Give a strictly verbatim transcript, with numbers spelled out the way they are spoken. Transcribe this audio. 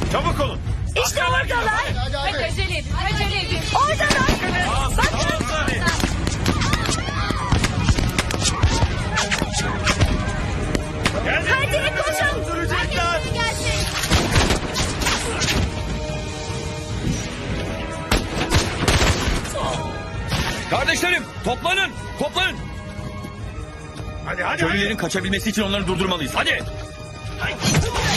Çabuk olun. İşte oradalar. Hadi Hadi hadi. acele edin. Acele edin. Oradalar. Bakın. Geldi. Hadi koşun. Öldürecekler. Gelsin. Kardeşlerim toplanın. Toplanın. Hadi hadi. Köylülerin kaçabilmesi için onları durdurmalıyız. Hadi. hadi.